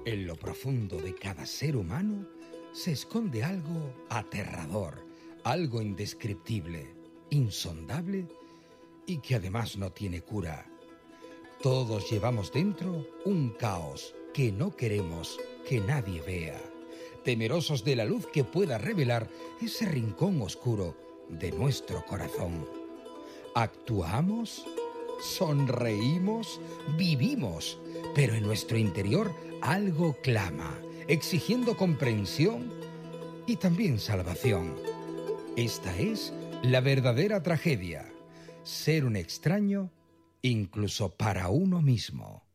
En lo profundo de cada ser humano se esconde algo aterrador, algo indescriptible, insondable y que además no tiene cura. Todos llevamos dentro un caos que no queremos que nadie vea, temerosos de la luz que pueda revelar ese rincón oscuro de nuestro corazón. Actuamos, sonreímos, vivimos, pero en nuestro interior algo clama, exigiendo comprensión y también salvación. Esta es la verdadera tragedia, ser un extraño incluso para uno mismo.